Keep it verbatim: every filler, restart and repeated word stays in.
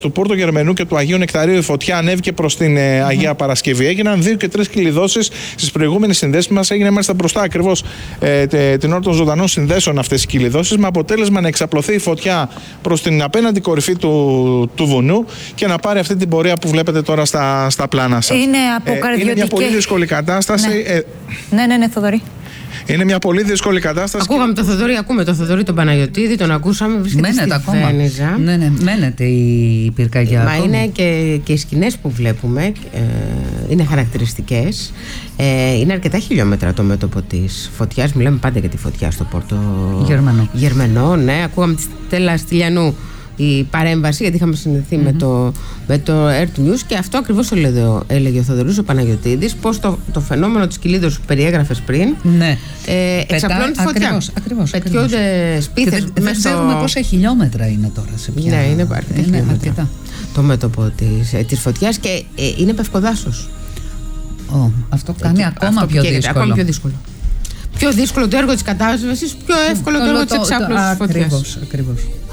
του Πόρτο Γερμενού και του Αγίου Νεκταρίου η φωτιά ανέβηκε προς την ε, Αγία mm-hmm. Παρασκευή. Έγιναν δύο και τρεις κυλιδώσεις στις προηγούμενες συνδέσεις μας. Έγινε μάλιστα μπροστά ακριβώς ε, τε, την ώρα των ζωντανών συνδέσεων αυτές οι κυλιδώσεις, με αποτέλεσμα να εξαπλωθεί η φωτιά προς την απέναντι κορυφή του, του βουνού και να πάρει αυτή την πορεία που βλέπετε τώρα στα, στα πλάνα σας. Είναι αποκαρδιωτικές. Ε, είναι μια πολύ δύσκολη κατάσταση. Ναι, ε, ναι, ναι, ναι, Θοδωρή. Είναι μια πολύ δύσκολη κατάσταση. Ακούγαμε και... το Θοδωρή, ακούμε το Θοδωρή τον Παναγιωτίδη, τον ακούσαμε, βρίσκεται μένετε στη Βένιζα. Ναι, ναι, μένετε η πυρκαγιά. Μα είναι και, και οι σκηνές που βλέπουμε ε, είναι χαρακτηριστικές. Ε, είναι αρκετά χιλιόμετρα το μέτωπο της φωτιάς. Μιλάμε πάντα για τη φωτιά στο Πόρτο Γερμανό. Γερμανό, ναι. Ακούγαμε τη Στέλλα Στυλιανού η παρέμβαση, γιατί είχαμε συνδεθεί mm-hmm. με, το, με το Earth News, και αυτό ακριβώς έλεγε, έλεγε ο Θοδωρής ο Παναγιωτίδης, πως το, το φαινόμενο της κοιλίδος που περιέγραφες πριν ναι. ε, εξαπλώνει τη φωτιά. Ακριβώς, ακριβώς. Πετιούνται σπίθες. Δεν δε ξέρουμε πόσα χιλιόμετρα είναι τώρα σε ποια... Ναι, είναι αρκετά είναι χιλιόμετρα αρκετά. Το μέτωπο της, ε, της φωτιάς, και ε, είναι πευκοδάσος. Oh, αυτό κάνει ε, ακόμα, αυτό πιο δύσκολο. ακόμα πιο δύσκολο. Πιο δύσκολο το έργο της κατάσβεσης, πιο εύκολο το, το έργο της εξάπλωσης της φωτιάς. Ακριβώς, ακριβώς.